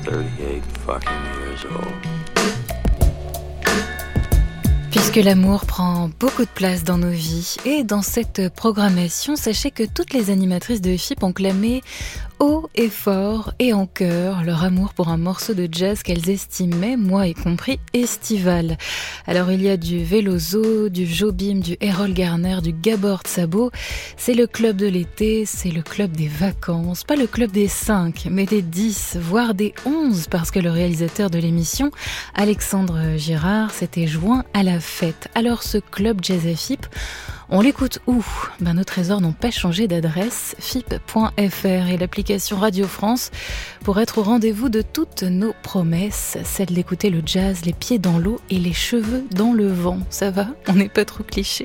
38 fucking years old. Puisque l'amour prend beaucoup de place dans nos vies et dans cette programmation, sachez que toutes les animatrices de FIP ont clamé haut et fort et en chœur leur amour pour un morceau de jazz qu'elles estimaient, moi y compris, estival. Alors il y a du Veloso, du Jobim, du Errol Garner, du Gabor Szabo. C'est le club de l'été, c'est le club des vacances, pas le club des 5, mais des 10, voire des 11, parce que le réalisateur de l'émission, Alexandre Girard, s'était joint à la fête. Alors ce club Jazz à FIP, on l'écoute où ? Nos trésors n'ont pas changé d'adresse, fip.fr et l'application Radio France pour être au rendez-vous de toutes nos promesses, celle d'écouter le jazz, les pieds dans l'eau et les cheveux dans le vent. Ça va ? On n'est pas trop cliché ?